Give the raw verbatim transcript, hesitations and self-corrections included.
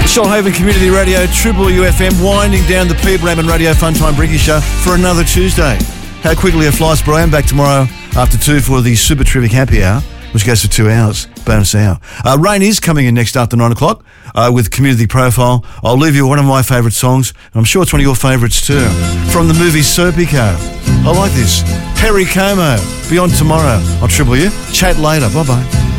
Shoalhaven Community Radio, Triple U F M, winding down the P. Bramman Radio Fun Time Briggy Show for another Tuesday. How quickly it flies, Brian. Back tomorrow after two for the Super Terrific Happy Hour, which goes for two hours, bonus hour. Uh, Rain is coming in next after nine o'clock uh, with Community Profile. I'll leave you one of my favourite songs, and I'm sure it's one of your favourites too, from the movie Serpico. I like this. Perry Como, Beyond Tomorrow on Triple U. Chat later. Bye-bye.